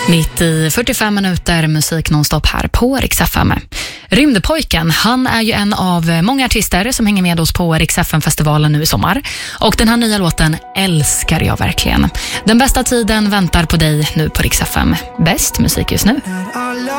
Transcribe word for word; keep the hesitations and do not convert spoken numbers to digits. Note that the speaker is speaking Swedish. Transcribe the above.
Mitt i fyrtiofem minuter musik nonstop här på Rix F M. Rymdpojken, han är ju en av många artister som hänger med oss på Rix F M-festivalen nu i sommar. Och den här nya låten älskar jag verkligen. Den bästa tiden väntar på dig nu på Rix F M. Bäst musik just nu.